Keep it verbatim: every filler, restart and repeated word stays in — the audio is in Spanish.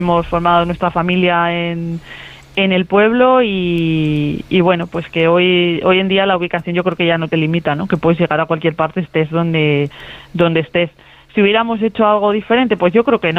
hemos formado nuestra familia en, en el pueblo y, y bueno, pues que hoy hoy en día la ubicación yo creo que ya no te limita, ¿no? Que puedes llegar a cualquier parte, estés donde donde estés. Si hubiéramos hecho algo diferente, pues yo creo que no.